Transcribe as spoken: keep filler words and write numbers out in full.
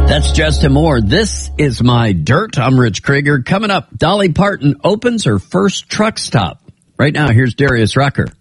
That's Justin Moore. This is My Dirt. I'm Rich Krieger. Coming up, Dolly Parton opens her first truck stop. Right now, here's Darius Rucker.